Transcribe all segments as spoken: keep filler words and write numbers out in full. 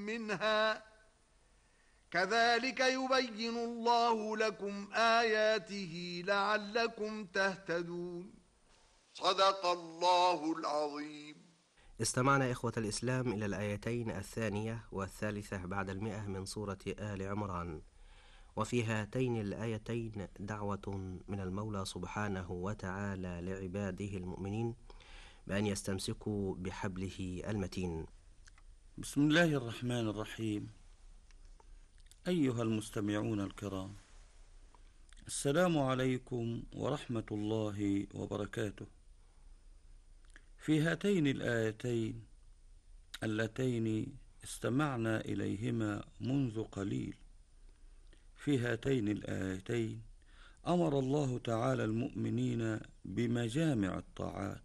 منها كذلك يبين الله لكم آياته لعلكم تهتدون. صدق الله العظيم. استمعنا إخوة الإسلام إلى الآيتين الثانية والثالثة بعد المئة من سورة آل عمران، وفي هاتين الآيتين دعوة من المولى سبحانه وتعالى لعباده المؤمنين بأن يستمسكوا بحبله المتين. بسم الله الرحمن الرحيم. أيها المستمعون الكرام، السلام عليكم ورحمة الله وبركاته. في هاتين الآيتين اللتين استمعنا إليهما منذ قليل، في هاتين الآيتين أمر الله تعالى المؤمنين بمجامع الطاعات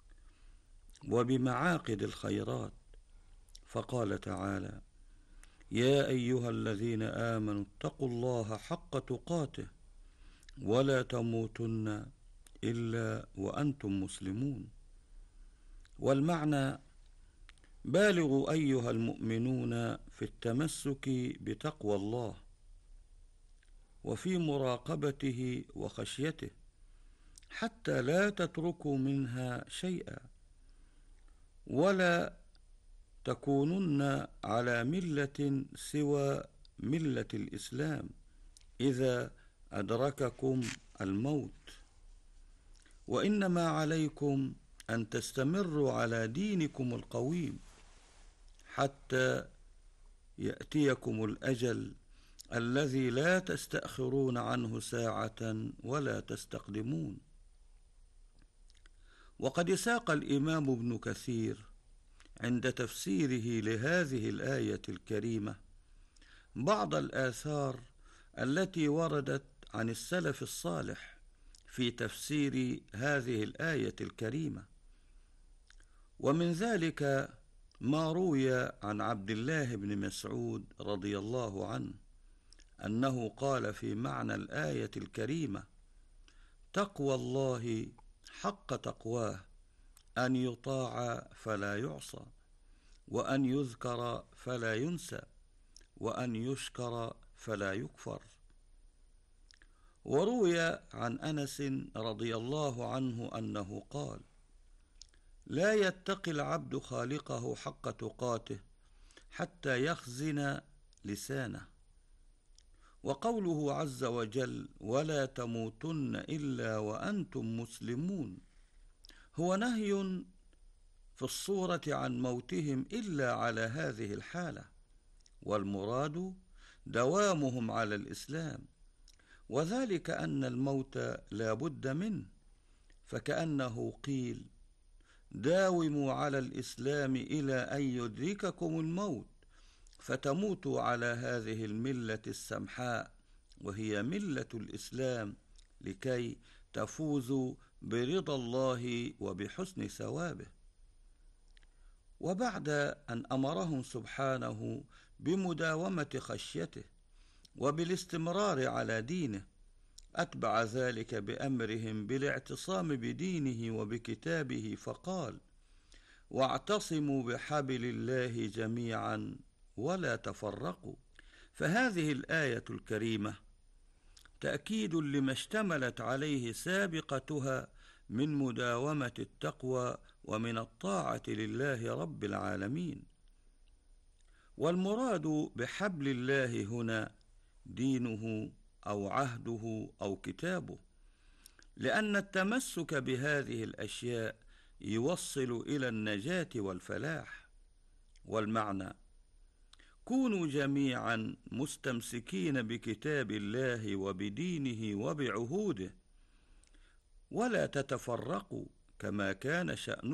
وبمعاقد الخيرات، فقال تعالى: يا أيها الذين آمنوا اتقوا الله حق تقاته ولا تموتن إلا وأنتم مسلمون. والمعنى: بالغوا أيها المؤمنون في التمسك بتقوى الله وفي مراقبته وخشيته حتى لا تتركوا منها شيئا، ولا تكونن على ملة سوى ملة الإسلام إذا أدرككم الموت، وإنما عليكم أن تستمروا على دينكم القويم حتى يأتيكم الأجل الذي لا تستأخرون عنه ساعة ولا تستقدمون. وقد ساق الإمام ابن كثير عند تفسيره لهذه الآية الكريمة بعض الآثار التي وردت عن السلف الصالح في تفسير هذه الآية الكريمة، ومن ذلك ما روي عن عبد الله بن مسعود رضي الله عنه أنه قال في معنى الآية الكريمة: تقوى الله حق تقواه أن يطاع فلا يعصى، وأن يذكر فلا ينسى، وأن يشكر فلا يكفر. وروي عن أنس رضي الله عنه أنه قال: لا يتقي العبد خالقه حق تقاته حتى يخزن لسانه. وقوله عز وجل: ولا تموتن إلا وأنتم مسلمون، هو نهي في الصورة عن موتهم إلا على هذه الحالة، والمراد دوامهم على الإسلام، وذلك أن الموت لا بد منه، فكأنه قيل: داوموا على الإسلام إلى أن يدرككم الموت فتموتوا على هذه الملة السمحاء وهي ملة الإسلام، لكي تفوزوا برضا الله وبحسن ثوابه. وبعد أن أمرهم سبحانه بمداومة خشيته وبالاستمرار على دينه، أتبع ذلك بأمرهم بالاعتصام بدينه وبكتابه، فقال: واعتصموا بحبل الله جميعا ولا تفرقوا. فهذه الآية الكريمة تأكيد لما اشتملت عليه سابقتها من مداومة التقوى ومن الطاعة لله رب العالمين. والمراد بحبل الله هنا دينه أو عهده أو كتابه، لأن التمسك بهذه الأشياء يوصل إلى النجاة والفلاح. والمعنى: كونوا جميعا مستمسكين بكتاب الله وبدينه وبعهوده، ولا تتفرقوا كما كان شأنه